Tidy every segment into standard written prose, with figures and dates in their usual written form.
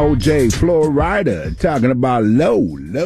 KMOJ, Florida, talking about low.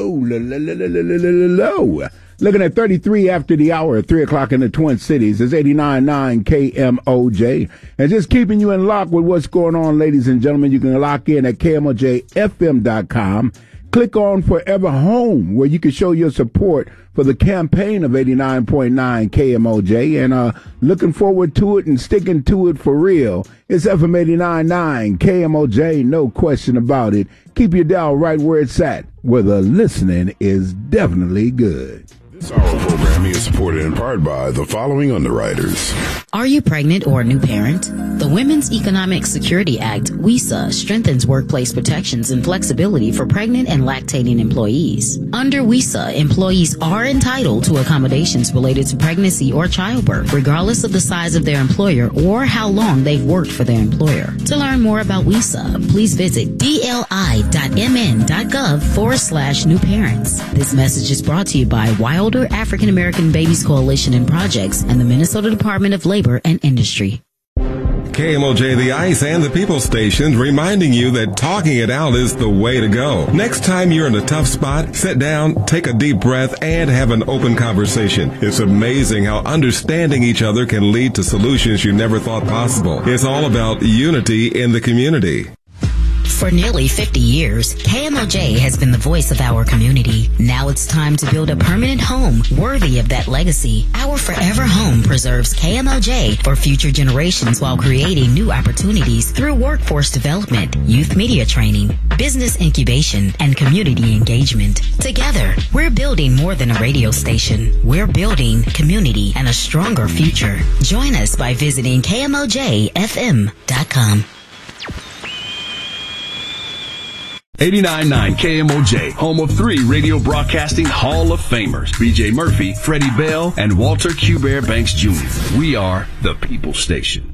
Looking at 33 after the hour at 3 o'clock in the Twin Cities. It's 89.9 KMOJ. And just keeping you in lock with what's going on, ladies and gentlemen, you can lock in at KMOJFM.com. Click on Forever Home, where you can show your support for the campaign of 89.9 KMOJ. And looking forward to it and sticking to it for real. It's FM 89.9 KMOJ, no question about it. Keep your dial right where it's at, where the listening is definitely good. This hour programming is supported in part by the following underwriters. Are you pregnant or a new parent? The Women's Economic Security Act, WESA, strengthens workplace protections and flexibility for pregnant and lactating employees. Under WESA, employees are entitled to accommodations related to pregnancy or childbirth, regardless of the size of their employer or how long they've worked for their employer. To learn more about WESA, please visit dli.mn.gov/new parents. This message is brought to you by Wilder African American Babies Coalition and Projects and the Minnesota Department of Labor and Industry. KMOJ The Ice and the People Station reminding you that talking it out is the way to go. Next time you're in a tough spot, sit down, take a deep breath, and have an open conversation. It's amazing how understanding each other can lead to solutions you never thought possible. It's all about unity in the community. For nearly 50 years, KMOJ has been the voice of our community. Now it's time to build a permanent home worthy of that legacy. Our Forever Home preserves KMOJ for future generations while creating new opportunities through workforce development, youth media training, business incubation, and community engagement. Together, we're building more than a radio station. We're building community and a stronger future. Join us by visiting KMOJFM.com. 89.9 KMOJ, home of 3 radio broadcasting Hall of Famers, BJ Murphy, Freddie Bell, and Walter Q. Bear Banks Jr. We are the People Station.